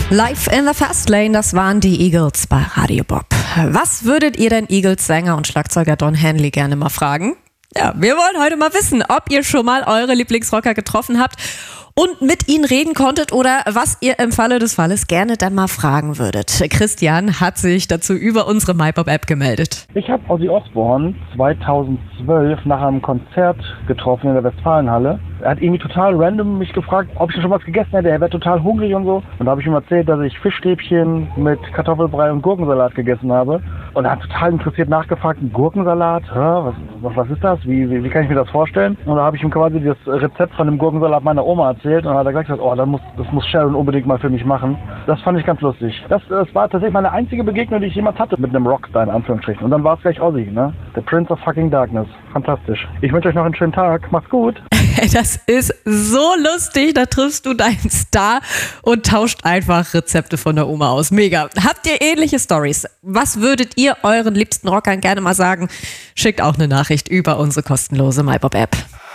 Live in the Fast Lane, das waren die Eagles bei Radio Bob. Was würdet ihr denn Eagles-Sänger und Schlagzeuger Don Henley gerne mal fragen? Ja, wir wollen heute mal wissen, ob ihr schon mal eure Lieblingsrocker getroffen habt und mit ihnen reden konntet oder was ihr im Falle des Falles gerne dann mal fragen würdet. Christian hat sich dazu über unsere MyPop-App gemeldet. Ich habe Ozzy Osbourne 2012 nach einem Konzert getroffen in der Westfalenhalle. Er hat irgendwie total random mich gefragt, ob ich schon was gegessen hätte. Er wäre total hungrig und so. Und da habe ich ihm erzählt, dass ich Fischstäbchen mit Kartoffelbrei und Gurkensalat gegessen habe. Und er hat total interessiert nachgefragt, Gurkensalat? Was ist das? Wie kann ich mir das vorstellen? Und da habe ich ihm quasi das Rezept von dem Gurkensalat meiner Oma erzählt. Und dann hat er gesagt, das muss Sharon unbedingt mal für mich machen. Das fand ich ganz lustig. Das war tatsächlich meine einzige Begegnung, die ich jemals hatte mit einem Rockstar in Anführungsstrichen. Und dann war es gleich Ozzy, ne? Der Prince of fucking Darkness. Fantastisch. Ich wünsche euch noch einen schönen Tag. Macht's gut. Das ist so lustig, da triffst du deinen Star und tauscht einfach Rezepte von der Oma aus. Mega. Habt ihr ähnliche Stories? Was würdet ihr euren liebsten Rockern gerne mal sagen? Schickt auch eine Nachricht über unsere kostenlose MyPop-App.